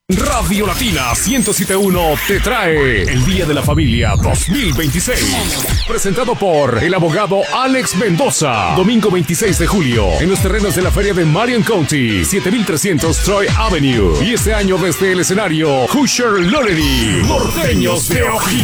Radio Latina 107.1 te trae el Día de la Familia 2026. Presentado por el abogado Alex Mendoza. Domingo 26 de julio en los terrenos de la feria de Marion County, 7300 Troy Avenue. Y este año desde el escenario, Hoosier Loreley, Norteños de Ojinaga.